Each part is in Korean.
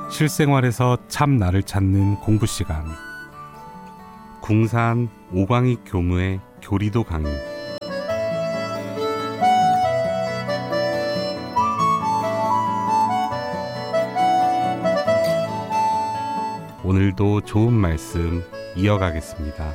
실생활에서 참 나를 찾는 공부 시간. 궁산 오광익 교무의 교리도 강의. 오늘도 좋은 말씀 이어가겠습니다.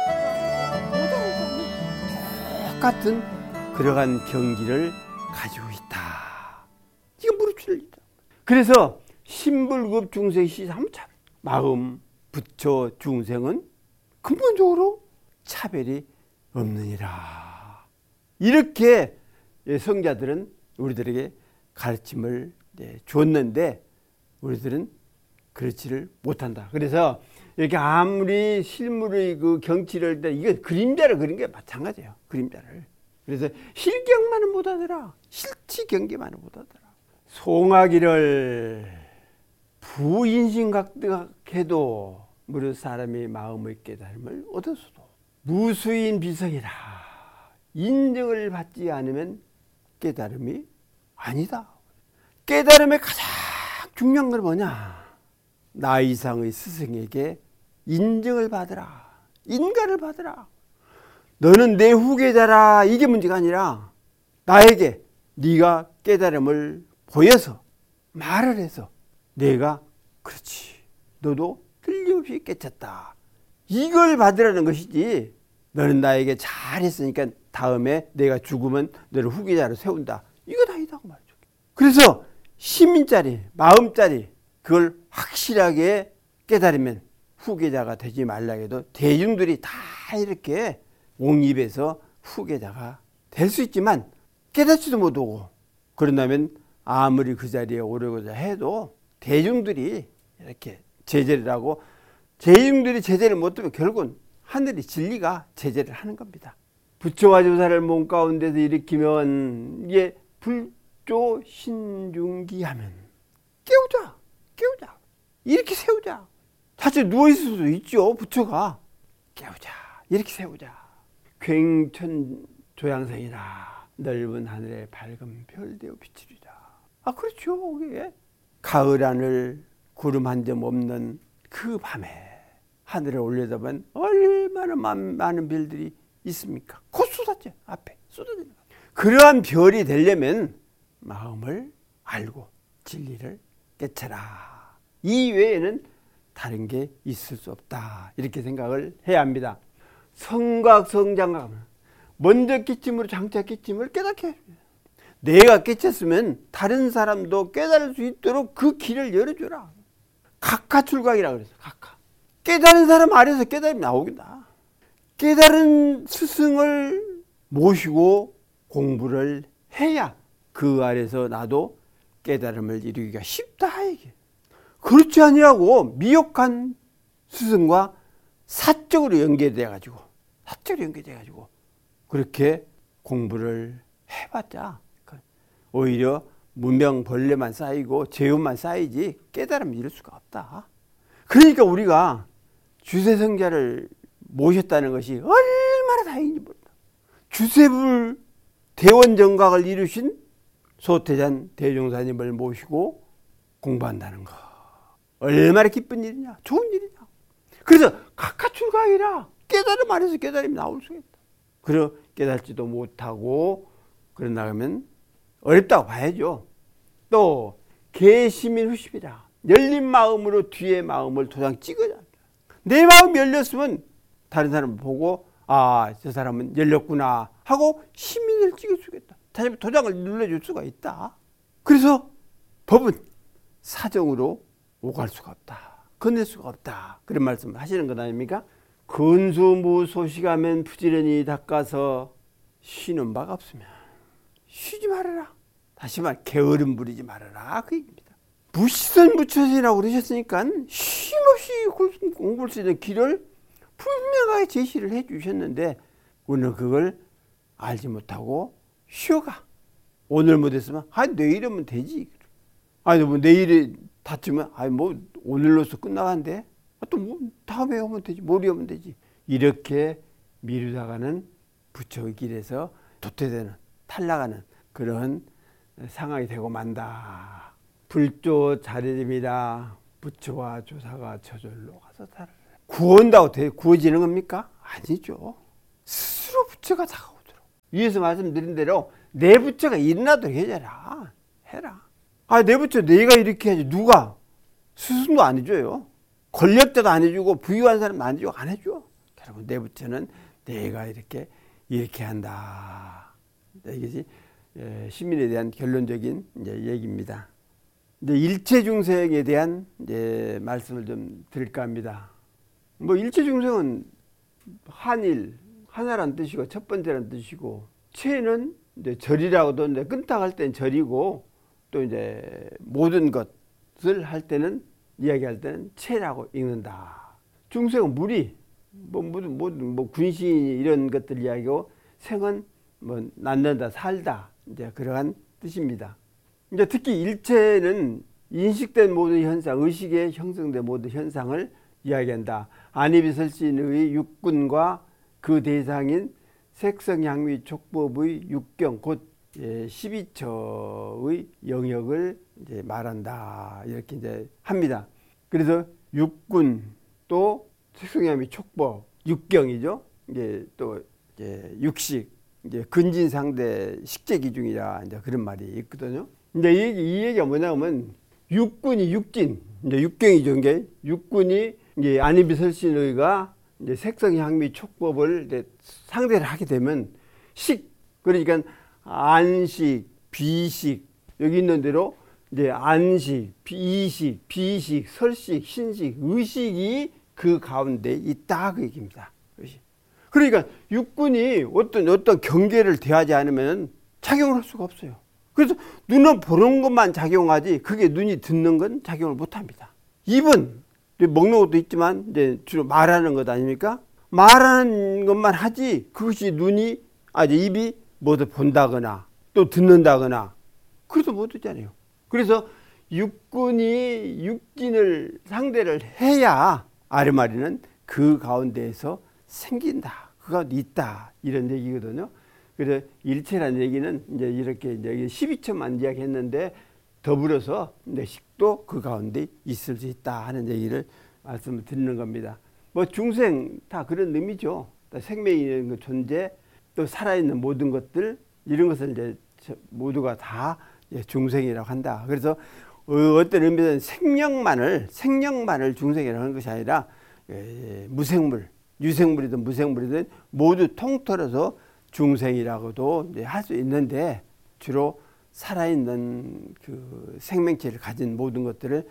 똑같은 그러한 경기를 가지고 있다. 이건 무릎을 일다. 그래서 신불급 중생시 삼차 마음, 부처, 중생은 근본적으로 차별이 없느니라. 이렇게 성자들은 우리들에게 가르침을 줬는데 우리들은 그렇지를 못한다. 그래서 이렇게 아무리 실물의 그 경치를 이게 그림자를 그린 게 마찬가지예요. 그림자를. 그래서 실경만은 못하더라. 실치 경계만은 못하더라. 송하기를 부인신각득해도 무릇 사람이 마음의 깨달음을 얻어서도 무수인 비성이라. 인정을 받지 않으면 깨달음이 아니다. 깨달음의 가장 중요한 건 뭐냐? 나 이상의 스승에게 인정을 받으라. 인가를 받으라. 너는 내 후계자라. 이게 문제가 아니라 나에게 네가 깨달음을 보여서 말을 해서 내가 그렇지. 너도 틀림없이 깨쳤다. 이걸 받으라는 것이지. 너는 나에게 잘했으니까 다음에 내가 죽으면 너를 후계자로 세운다. 이건 아니다고 말이죠. 그래서 시민짜리, 마음짜리 그걸 확실하게 깨달으면 후계자가 되지 말라 해도 대중들이 다 이렇게 옹입해서 후계자가 될 수 있지만 깨닫지도 못하고 그런다면 아무리 그 자리에 오르고자 해도 대중들이 이렇게 제재를 하고 대중들이 제재를 못하면 결국은 하늘이 진리가 제재를 하는 겁니다. 부처와 조사를 몸 가운데서 일으키면 이게 불조 신중기하면 깨우자 이렇게 세우자. 사실 누워있을 수도 있죠. 부처가 깨우자 이렇게 세우자. 괭천 조양생이라 넓은 하늘에 밝은 별되어 비치리라. 아 그렇죠. 그게 가을 하늘 구름 한 점 없는 그 밤에 하늘에 올려다보면 얼마나 많은 별들이 있습니까? 곧 쏟았죠. 앞에 쏟아지는 거. 그러한 별이 되려면 마음을 알고 진리를 깨쳐라. 이 외에는 다른 게 있을 수 없다. 이렇게 생각을 해야 합니다. 성각성장각 먼저 깨침으로 장차 깨침을 깨닫게 해야 합니다. 내가 깨쳤으면 다른 사람도 깨달을 수 있도록 그 길을 열어주라. 각하출각이라고 그랬어. 각하. 깨달은 사람 아래서 깨달음이 나오겠다. 깨달은 스승을 모시고 공부를 해야 그 아래서 나도 깨달음을 이루기가 쉽다. 이게. 그렇지 아니하고 미혹한 스승과 사적으로 연계돼가지고 그렇게 공부를 해봤자 오히려 문명벌레만 쌓이고 죄업만 쌓이지 깨달음을 이룰 수가 없다. 그러니까 우리가 주세성자를 모셨다는 것이 얼마나 다행인지 모른다. 주세불 대원정각을 이루신 소태잔 대종사님을 모시고 공부한다는 거 얼마나 기쁜 일이냐, 좋은 일이냐. 그래서 각하출각이라 깨달음 안에서 깨달음이 나올 수가 있다. 그러 깨달지도 못하고 그런다 하면 어렵다고 봐야죠. 또 개시민 후심이라 열린 마음으로 뒤에 마음을 도장 찍어야 한다. 내 마음이 열렸으면 다른 사람을 보고 아, 저 사람은 열렸구나 하고 시민을 찍을 수가 있다. 다시 도장을 눌러줄 수가 있다. 그래서 법은 사정으로 오갈 수가 없다. 건넬 수가 없다. 그런 말씀을 하시는 것 아닙니까? 근수무소식하면 부지런히 닦아서 쉬는 바가 없으면 쉬지 말아라. 다시 말 게으름 부리지 말아라. 그 얘기입니다. 무시선무처신이라고 그러셨으니까 쉼없이 공부할 수 있는 길을 분명하게 제시를 해 주셨는데 우리는 그걸 알지 못하고 쉬어가. 오늘 못했으면 내일이면 되지. 아니 뭐 내일에 다치면 뭐 오늘로서 끝나간대. 또 뭐 다음에 오면 되지. 모레 오면 되지. 이렇게 미루다가는 부처의 길에서 도태되는 탈락하는 그런 상황이 되고 만다. 불조 자리입니다. 부처와 조사가 저절로 가서 살아라. 구원다고 구워지는 겁니까? 아니죠. 스스로 부처가 다가오도록. 위에서 말씀드린 대로 내 부처가 일어나도록 해라. 내 부처 내가 이렇게 해야지. 누가? 스승도 안 해줘요. 권력자도 안 해주고 부유한 사람도 안 해주고 안 해줘. 여러분 내 부처는 내가 이렇게 한다. 이것이 시민에 대한 결론적인 얘기입니다. 이제 일체 중생에 대한 말씀을 좀 드릴까 합니다. 일체 중생은 한일, 하나란 뜻이고 첫 번째란 뜻이고, 체는 이제 절이라고도 이제 끈탁할 땐 절이고, 또 이제 모든 것을 할 때는 이야기할 때는 체라고 읽는다. 중생은 무리, 군신이 이런 것들 이야기고, 생은 낳는다, 살다, 이제 그러한 뜻입니다. 이제 특히 일체는 인식된 모든 현상, 의식에 형성된 모든 현상을 이야기한다. 안이비설신의 육군과 그 대상인 색성향미 촉법의 육경, 곧 12처의 영역을 이제 말한다. 이렇게 이제 합니다. 그래서 육군 또 색성향미 촉법, 육경이죠. 이제 또 육식, 이제 근진상대 식재기중이라 이제 그런 말이 있거든요. 이제 이 얘기가 뭐냐면 육군이 육진, 이제 육경이죠. 이게 육군이 이제 안이비설신의가 이제 색성향미 촉법을 이제 상대를 하게 되면 그러니까 안식, 비식, 여기 있는 대로 이제 안식, 이식, 비식, 설식, 신식, 의식이 그 가운데 있다 그 얘기입니다. 그러니까 육군이 어떤 경계를 대하지 않으면 작용을 할 수가 없어요. 그래서 눈은 보는 것만 작용하지 그게 눈이 듣는 건 작용을 못합니다. 입은 먹는 것도 있지만 이제 주로 말하는 것 아닙니까? 말하는 것만 하지 그것이 입이 뭐를 본다거나 또 듣는다거나 그래도 못 듣잖아요. 그래서 육군이 육진을 상대를 해야 아르마리는 그 가운데에서 생긴다. 그가 있다. 이런 얘기거든요. 그래서 일체라는 얘기는 이제 이렇게 12처만 이야기했는데 더불어서 식도 그 가운데 있을 수 있다 하는 얘기를 말씀을 드리는 겁니다. 중생 다 그런 의미죠. 생명이 있는 존재, 또 살아있는 모든 것들 이런 것을 이제 모두가 다 중생이라고 한다. 그래서 어떤 의미에서는 생명만을 중생이라고 하는 것이 아니라 무생물, 유생물이든 무생물이든 모두 통틀어서 중생이라고도 할 수 있는데 주로 살아있는 그 생명체를 가진 모든 것들을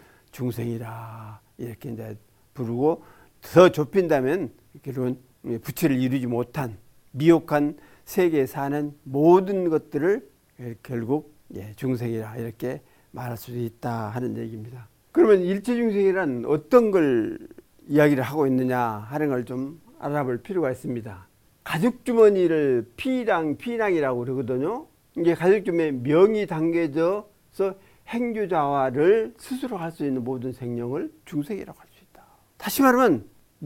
중생이라 이렇게 이제 부르고, 더 좁힌다면 결국은 부처를 이루지 못한 미혹한 세계에 사는 모든 것들을 결국 중생이라 이렇게 말할 수 있다 하는 얘기입니다. 그러면 일체중생이란 어떤 걸 이야기를 하고 있느냐 하는 걸 좀 알아볼 필요가 있습니다. 가죽주머니를 피낭이라고 그러거든요. 이게 가죽주머니에 명이 담겨져서 행주자화를 스스로 할 수 있는 모든 생명을 중생이라고 할 수 있다. 다시 말하면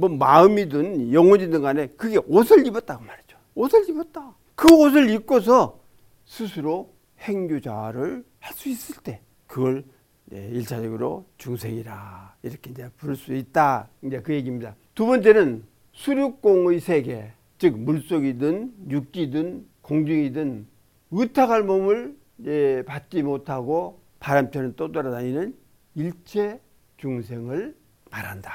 마음이든 영혼이든 간에 그게 옷을 입었다고 말이죠. 옷을 입었다. 그 옷을 입고서 스스로 행주자화를 할 수 있을 때 그걸 일차적으로 중생이라 이렇게 이제 부를 수 있다. 이제 그 얘기입니다. 두 번째는 수륙공의 세계, 즉 물속이든 육지든 공중이든 의탁할 몸을 받지 못하고 바람처럼 떠돌아다니는 일체 중생을 말한다.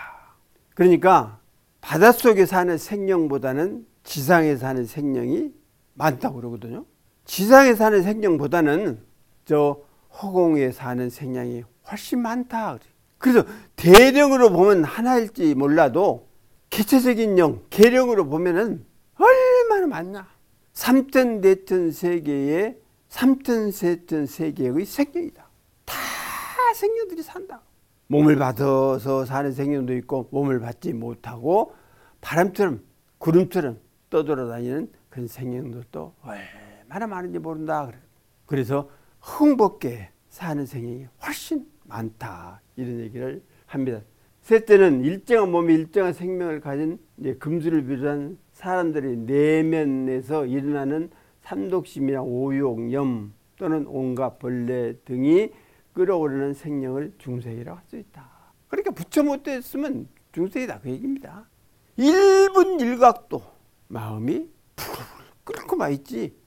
그러니까 바닷속에 사는 생명보다는 지상에 사는 생명이 많다고 그러거든요. 지상에 사는 생명보다는 저 허공에 사는 생명이 훨씬 많다. 그래서 대령으로 보면 하나일지 몰라도 개체적인 계령으로 보면은 얼마나 많나. 3천 4천 세계의 3천 4천 세계의 생명이다. 다 생명들이 산다. 몸을 받아서 사는 생명도 있고 몸을 받지 못하고 바람처럼 구름처럼 떠돌아다니는 그런 생명들도 얼마나 많은지 모른다. 그래서 흥벗게 사는 생명이 훨씬 많다. 이런 얘기를 합니다. 셋째는 일정한 몸에 일정한 생명을 가진 금수를 비롯한 사람들의 내면에서 일어나는 삼독심이나 오욕, 염 또는 온갖 벌레 등이 끌어오르는 생명을 중생이라고 할 수 있다. 그러니까 부처 못됐으면 중생이다 그 얘기입니다. 1분 1각도 마음이 푸르르 끓고 막 있지.